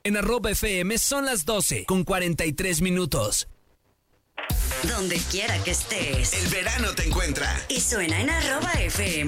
En @FM son las 12:43. Donde quiera que estés, el verano te encuentra. Y suena en @FM.